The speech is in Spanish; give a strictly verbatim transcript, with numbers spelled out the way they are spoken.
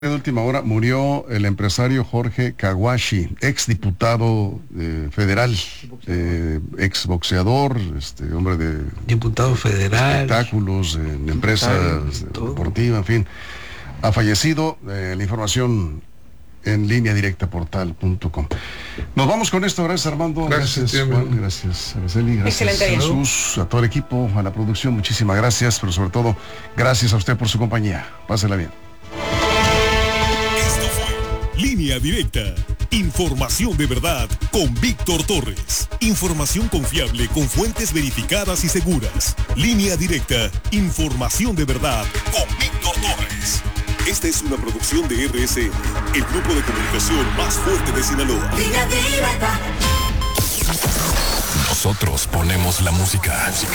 De última hora murió el empresario Jorge Kawashi, ex diputado eh, federal, eh, ex boxeador, este hombre de diputado federal, espectáculos, en empresas deportivas, en fin, ha fallecido. Eh, la información en línea directa portal punto com. Nos vamos con esto. Gracias, Armando. Gracias, Gracias, Juan. Gracias, Araceli. Gracias, Jesús, a todo el equipo, a la producción. Muchísimas gracias, pero sobre todo, gracias a usted por su compañía. Pásela bien. Esto fue Línea Directa. Información de verdad con Víctor Torres. Información confiable con fuentes verificadas y seguras. Línea Directa. Información de verdad con Víctor Torres. Esta es una producción de R S N, el grupo de comunicación más fuerte de Sinaloa. Línea Directa. Nosotros ponemos la música.